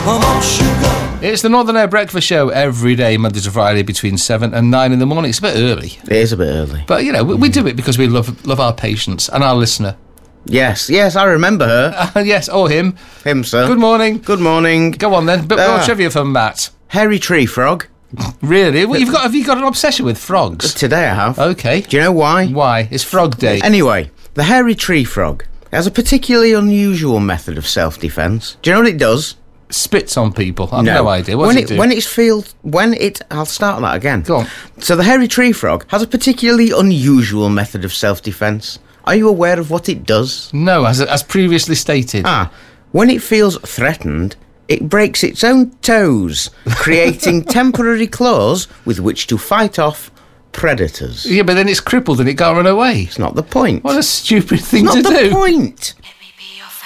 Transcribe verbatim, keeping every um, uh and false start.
more sugar. It's the Northern Air Breakfast Show every day, Monday to Friday, between seven and nine in the morning. It's a bit early. It is a bit early. But, you know, we, we do it because we love love our patients and our listener. Yes, yes, I remember her. Uh, yes, or him. Him, sir. Good morning. Good morning. Go on, then. Bit more Ah. trivia from Matt. Hairy tree frog. Really? Well, you've got, have you got an obsession with frogs? Today I have. Okay. Do you know why? Why? It's Frog Day. Anyway, the hairy tree frog has a particularly unusual method of self-defence. Do you know what it does? Spits on people. I've no, idea. What when does it, it do? when it's feel when it I'll start that again. Go on. So the hairy tree frog has a particularly unusual method of self-defence. Are you aware of what it does? No, as, as previously stated. Ah, when it feels threatened, it breaks its own toes, creating temporary claws with which to fight off predators. Yeah, but then it's crippled and it can't run away. It's not the point. What a stupid thing It's to not the do. point.